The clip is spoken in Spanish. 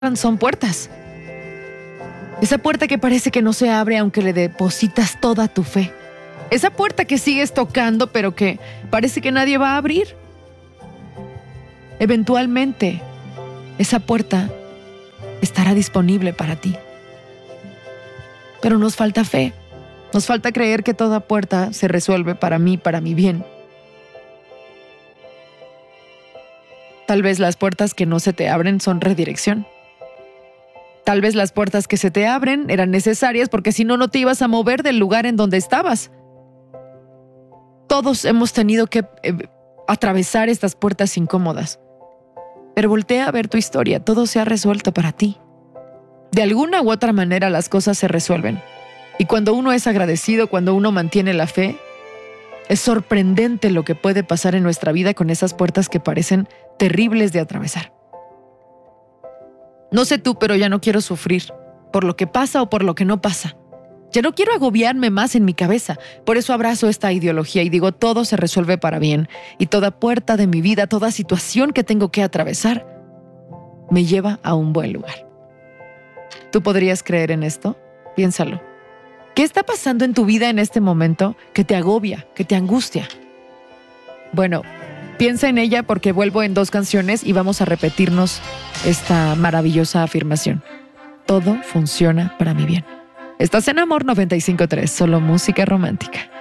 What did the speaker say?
son puertas. Esa puerta que parece que no se abre aunque le depositas toda tu fe. Esa puerta que sigues tocando pero que parece que nadie va a abrir. Eventualmente, esa puerta estará disponible para ti. Pero nos falta fe. Nos falta creer que toda puerta se resuelve para mí, para mi bien. Tal vez las puertas que no se te abren son redirección. Tal vez las puertas que se te abren eran necesarias porque si no, no te ibas a mover del lugar en donde estabas. Todos hemos tenido que atravesar estas puertas incómodas. Pero voltea a ver tu historia, todo se ha resuelto para ti. De alguna u otra manera las cosas se resuelven. Y cuando uno es agradecido, cuando uno mantiene la fe, es sorprendente lo que puede pasar en nuestra vida con esas puertas que parecen terribles de atravesar. No sé tú, pero ya no quiero sufrir por lo que pasa o por lo que no pasa. Ya no quiero agobiarme más en mi cabeza. Por eso abrazo esta ideología y digo, todo se resuelve para bien. Y toda puerta de mi vida, toda situación que tengo que atravesar, me lleva a un buen lugar. ¿Tú podrías creer en esto? Piénsalo. ¿Qué está pasando en tu vida en este momento que te agobia, que te angustia? Bueno, piensa en ella porque vuelvo en 2 canciones y vamos a repetirnos esta maravillosa afirmación. Todo funciona para mi bien. Estás en Amor 95.3, solo música romántica.